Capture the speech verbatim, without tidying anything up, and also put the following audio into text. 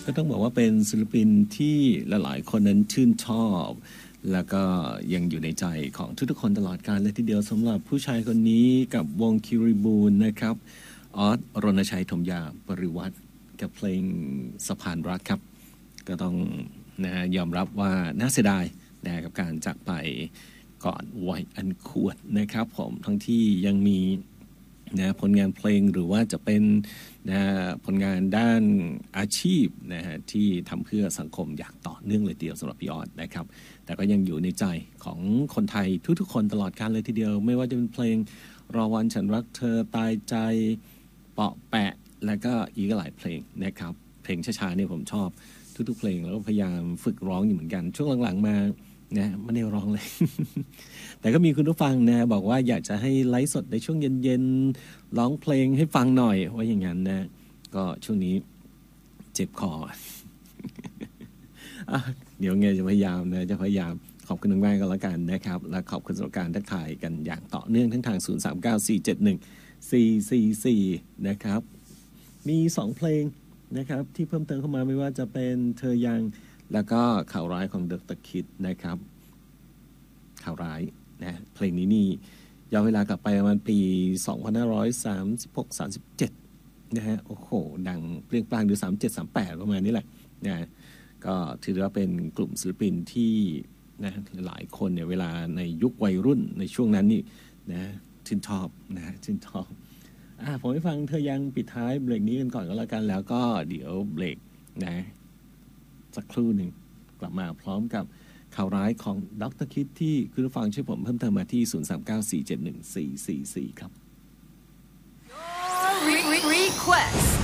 ก็ต้องบอกว่าเป็นศิลปินที่หลายๆคนนั้นชื่นชอบแล้วก็ยังอยู่ในใจของทุกๆคนตลอดกาลเลยทีเดียวสำหรับผู้ชายคนนี้กับวงคิริบูลนะครับออสรณชัยถมยาบริวัตรกับเพลงสะพานรักครับก็ต้องนะยอมรับว่าน่าเสียดายนะกับการจากไปก่อนวัยอันควรนะครับผมทั้งที่ยังมีนะผลงานเพลงหรือว่าจะเป็นนะผลงานด้านอาชีพนะฮะที่ทำเพื่อสังคมอย่างต่อเนื่องเลยทีเดียวสำหรับพี่ออสนะครับแต่ก็ยังอยู่ในใจของคนไทยทุกๆคนตลอดกาลเลยทีเดียวไม่ว่าจะเป็นเพลงรอวันฉันรักเธอตายใจเปาะแปะแล้วก็อีกหลายเพลงนะครับเพลงช้าๆเนี่ยผมชอบทุกๆเพลงแล้วก็พยายามฝึกร้องอยู่เหมือนกันช่วงหลังๆมานะไม่ได้ร้องเลย แต่ก็มีคุณผู้ฟังนะบอกว่าอยากจะให้ไลฟ์สดในช่วงเย็นๆร้องเพลงให้ฟังหน่อยว่าอย่างนั้นนะก็ช่วงนี้เจ็บคอ เดี๋ยวไงจะพยายามนะจะพยายามขอบคุณมากๆก็แล้วกันนะครับและขอบคุณสำหรับการทักทายกันอย่างต่อเนื่องทั้งทางศูนย์ สาม เก้า สี่ เจ็ด หนึ่ง สี่ สี่ สี่นะครับมีสองเพลงนะครับที่เพิ่มเติมเข้ามาไม่ว่าจะเป็นเธอยังแล้วก็ข่าวร้ายของเดอะตะคิดนะครับข่าวร้ายนะเพลงนี้นี่ย้อนเวลากลับไปประมาณปีสองพันห้าร้อยสามสิบหก สามสิบเจ็ดนะฮะโอ้โหดังเปรี้ยงปร้างหรือสามสิบเจ็ด สามสิบแปดประมาณนี้แหละนะก็ถือว่าเป็นกลุ่มศิลปินที่นะหลายคนเนี่ยเวลาในยุควัยรุ่นในช่วงนั้นนี่นะชื่นชอบนะชื่นชอบอ่ะผมให้ฟังเธอยังปิดท้ายเบรกนี้กันก่อนก็แล้วกันแล้วก็เดี๋ยวเบรกนะสักครู่หนึ่งกลับมาพร้อมกับข่าวร้ายของดร.คิดที่คุณผู้ฟังช่วยผมเพิ่มเติมมาที่ ศูนย์ สาม เก้า สี่ เจ็ด หนึ่ง สี่ สี่ สี่ ครับ Request